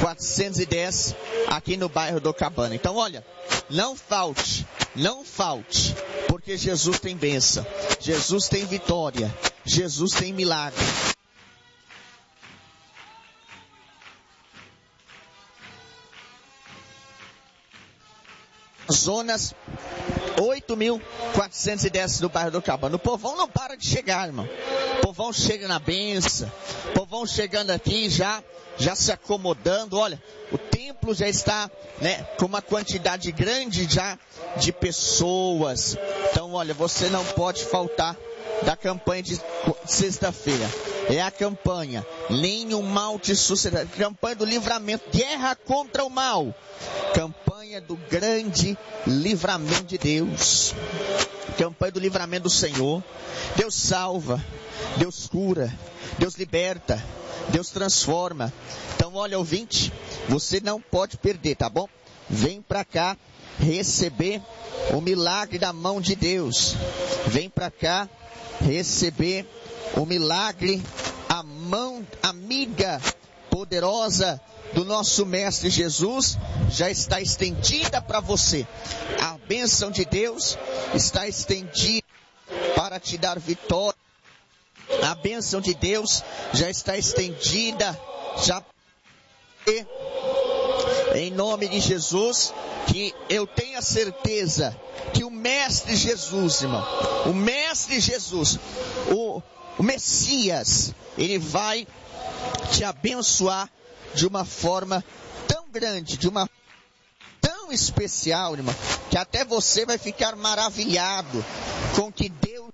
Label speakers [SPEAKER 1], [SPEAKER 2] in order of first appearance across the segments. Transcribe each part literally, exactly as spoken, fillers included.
[SPEAKER 1] quatrocentos e dez, aqui no bairro do Cabana. Então, olha, não falte, não falte, porque Jesus tem bênção, Jesus tem vitória, Jesus tem milagre. Zonas oito mil quatrocentos e dez do bairro do Cabana. O povão não para de chegar, irmão. O povão chega na benção. O povão chegando aqui já, já se acomodando. Olha, o templo já está, né, com uma quantidade grande já de pessoas. Então, olha, você não pode faltar da campanha de sexta-feira. É a campanha Nenhum Mal Te Sucederá. Campanha do livramento. Guerra contra o mal. Campanha do grande livramento de Deus. Campanha do livramento do Senhor. Deus salva. Deus cura. Deus liberta. Deus transforma. Então, olha, ouvinte, você não pode perder, tá bom? Vem pra cá receber o milagre da mão de Deus. Vem pra cá receber o milagre, a mão amiga, poderosa do nosso Mestre Jesus já está estendida para você. A bênção de Deus está estendida para te dar vitória. A bênção de Deus já está estendida, já em nome de Jesus, que eu tenho a certeza que o Mestre Jesus, irmão, o Mestre Jesus, o, o Messias, ele vai te abençoar de uma forma tão grande, de uma tão especial, irmão, que até você vai ficar maravilhado com que Deus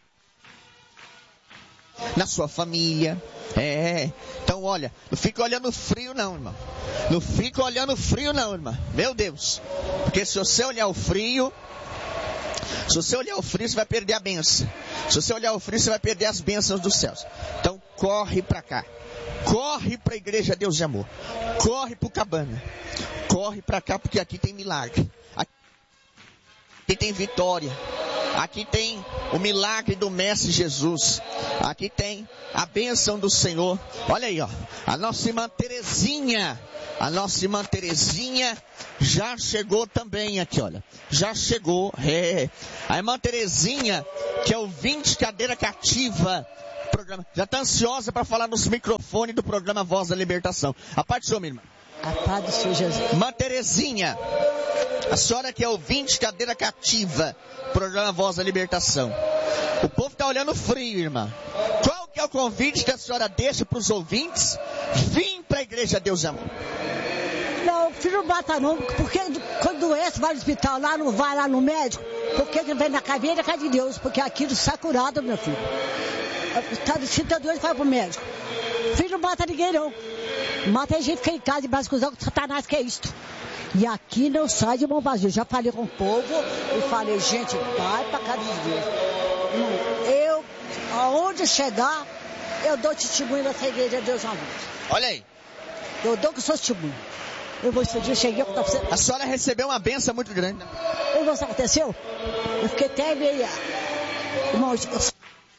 [SPEAKER 1] na sua família. É, então olha, não fica olhando frio não, irmão. Não fica olhando frio não, irmão. Meu Deus. Porque se você olhar o frio, se você olhar o frio, você vai perder a bênção. Se você olhar o frio, você vai perder as bênçãos dos céus. Então corre pra cá. Corre pra Igreja Deus de Amor. Corre pro Cabana. Corre pra cá, porque aqui tem milagre. Aqui tem vitória. Aqui tem o milagre do Mestre Jesus. Aqui tem a bênção do Senhor. Olha aí, ó. A nossa irmã Terezinha. A nossa irmã Terezinha já chegou também aqui, olha. Já chegou. É. A irmã Terezinha, que é ouvinte cadeira cativa. Programa. Já está ansiosa para falar nos microfones do programa Voz da Libertação. A paz do Senhor, minha irmã.
[SPEAKER 2] A paz do Senhor Jesus.
[SPEAKER 1] Irmã Terezinha. A senhora que é ouvinte cadeira cativa, programa Voz da Libertação. O povo está olhando frio, irmã. Qual que é o convite que a senhora deixa para os ouvintes? Vim para a Igreja Deus de Amor.
[SPEAKER 2] Não, filho não bata não, porque quando doença vai no hospital, lá não vai lá no médico, porque que vem na caveira da casa de Deus, porque aquilo está curado, meu filho. Se está doente, vai pro médico. Filho não mata ninguém não. Mata a gente fica em casa e braço cruzado com Satanás, que é isto. E aqui não sai de mão vazia. Eu já falei com o povo e falei, gente, vai pra casa de Deus. Eu, aonde chegar, eu dou testemunho dessa Igreja de Deus Amor.
[SPEAKER 1] Olha aí.
[SPEAKER 2] Eu dou que sou testemunho. Eu vou esse dia, cheguei com você.
[SPEAKER 1] A senhora recebeu uma benção muito grande, né?
[SPEAKER 2] E você aconteceu? Eu fiquei até meio... Irmão, eu...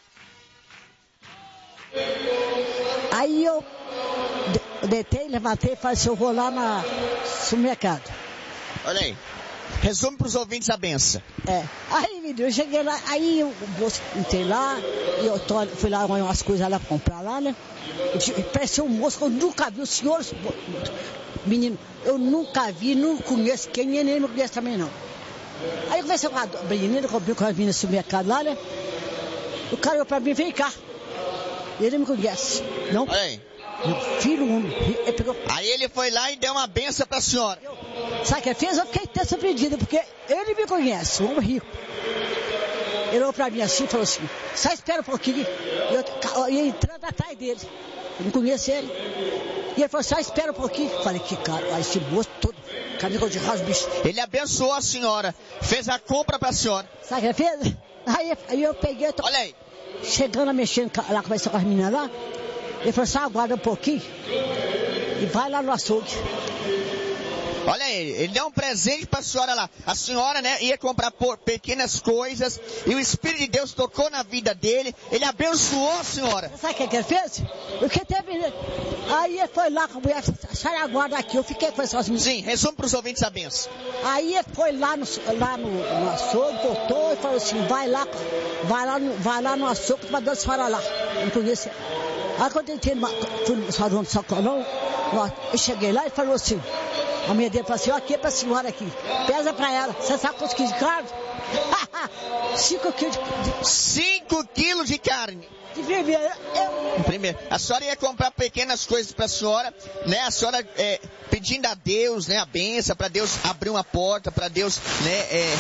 [SPEAKER 2] Aí eu deitei, levantei e falei assim, eu vou lá na supermercado.
[SPEAKER 1] Olha aí. Resume para os ouvintes a benção.
[SPEAKER 2] É. Aí, menino, eu cheguei lá, aí eu entrei lá, e eu tô, fui lá arrumar umas coisas lá para comprar lá, né? Parecia um moço que eu nunca vi, o senhor, menino, eu nunca vi, não conheço quem, nem nem me conhece também não. Aí eu comecei com a menina, comprei com a menina no supermercado lá, né? O cara olhou pra mim, vem cá. Ele me conhece. Não?
[SPEAKER 1] Olha aí.
[SPEAKER 2] Meu filho, ele pegou...
[SPEAKER 1] Aí ele foi lá e deu uma benção pra senhora.
[SPEAKER 2] Eu, sabe o que ele fez? Eu fiquei até surpreendido, porque ele me conhece, um homem rico. Ele olhou pra mim assim e falou assim, só espera um pouquinho. E eu, eu ia entrando atrás dele. Eu não conheço ele. E ele falou, só espera um pouquinho. Eu falei, que cara, esse moço todo, camisa de rasgo, bicho.
[SPEAKER 1] Ele abençoou a senhora, fez a compra pra senhora.
[SPEAKER 2] Sabe o que ele fez? Aí, aí eu peguei... Tô...
[SPEAKER 1] Olha aí.
[SPEAKER 2] Chegando, mexendo lá, conversando com as meninas lá, ele falou assim, aguarda um pouquinho e vai lá no açougue.
[SPEAKER 1] Olha aí, ele deu um presente para a senhora lá. A senhora, né, ia comprar por pequenas coisas e o Espírito de Deus tocou na vida dele, ele abençoou a senhora.
[SPEAKER 2] Sabe o que, que ele fez? Eu fiquei até, Aí ele foi lá com a mulher, sai agora daqui, eu fiquei com essas meninas.
[SPEAKER 1] Sim, resume para os ouvintes a benção.
[SPEAKER 2] Aí ele foi lá no, lá no, no açougue, voltou e falou assim, vai lá, vai lá, no, vai lá no açougue para dar a senhora lá. Não conhece. Aí quando eu entrei no, fui no salão do sacolão, eu cheguei lá e falou assim, a mulher dele falou assim, ó, aqui é pra senhora aqui, pesa pra ela, você sabe quantos quilos de carne? Cinco quilos de...
[SPEAKER 1] Cinco quilos de carne.
[SPEAKER 2] De primeiro, eu...
[SPEAKER 1] Primeiro, a senhora ia comprar pequenas coisas para a senhora, né? A senhora é, pedindo a Deus, né? A bênção, para Deus abrir uma porta, para Deus, né? É...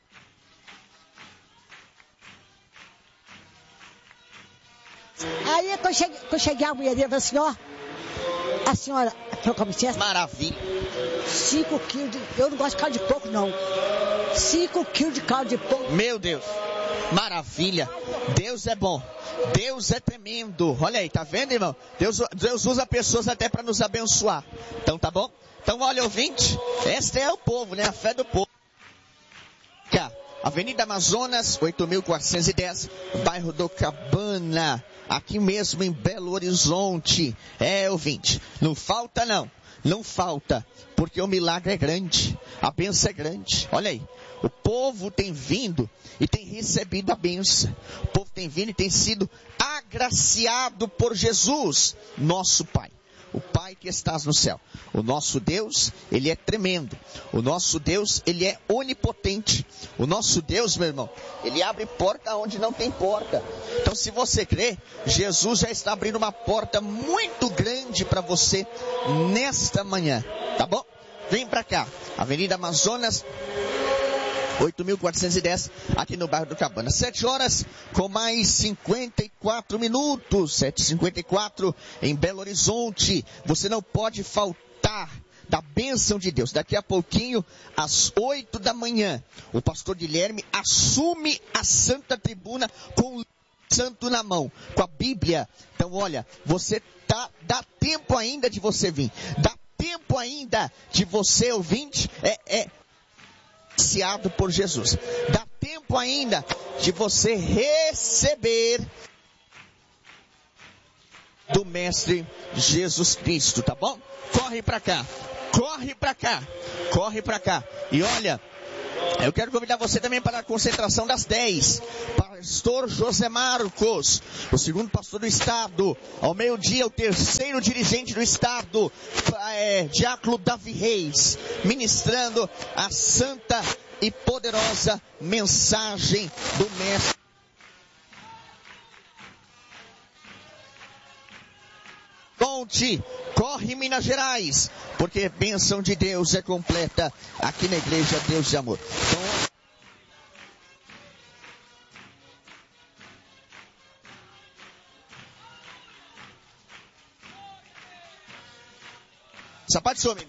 [SPEAKER 2] Aí quando eu cheguei, quando eu cheguei a mulher dele falou assim, ó, a senhora, com licença.
[SPEAKER 1] Maravilha.
[SPEAKER 2] Cinco quilos de... Eu não gosto de caldo de porco, não. Cinco quilos de caldo de porco.
[SPEAKER 1] Meu Deus. Maravilha. Deus é bom. Deus é tremendo. Olha aí, tá vendo, irmão? Deus, Deus usa pessoas até para nos abençoar. Então, tá bom? Então, olha, ouvinte. Este é o povo, né? A fé do povo. Cá, Avenida Amazonas, oito mil quatrocentos e dez, bairro do Cabana. Aqui mesmo em Belo Horizonte. É, ouvinte. Não falta, não. Não falta. Porque o milagre é grande. A bênção é grande. Olha aí. O povo tem vindo e tem recebido a bênção. O povo tem vindo e tem sido agraciado por Jesus, nosso Pai. O Pai que estás no céu. O nosso Deus, Ele é tremendo. O nosso Deus, Ele é onipotente. O nosso Deus, meu irmão, Ele abre porta onde não tem porta. Então, se você crê, Jesus já está abrindo uma porta muito grande para você nesta manhã. Tá bom? Vem para cá. Avenida Amazonas, oito mil quatrocentos e dez, aqui no bairro do Cabana. Sete horas com mais cinquenta e quatro minutos. Sete e cinquenta e quatro em Belo Horizonte. Você não pode faltar da bênção de Deus. Daqui a pouquinho, às oito da manhã, o pastor Guilherme assume a santa tribuna com o santo na mão, com a Bíblia. Então, olha, você tá, dá tempo ainda de você vir. Dá tempo ainda de você, ouvinte, é... é agraciado por Jesus. Dá tempo ainda de você receber do Mestre Jesus Cristo, tá bom? Corre pra cá, corre pra cá, corre pra cá. E olha, eu quero convidar você também para a concentração das dez. Pastor José Marcos, o segundo pastor do estado. Ao meio-dia, o terceiro dirigente do estado, é, Diácono Davi Reis, ministrando a santa e poderosa mensagem do Mestre. Ponte, corre Minas Gerais, porque a bênção de Deus é completa aqui na Igreja Deus de Amor. Então, sapato some.